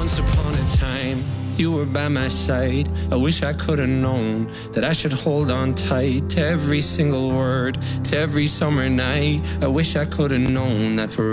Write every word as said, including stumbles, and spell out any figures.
Once upon a time, you were by my side. I wish I could have known that I should hold on tight to every single word, to every summer night. I wish I could have known that for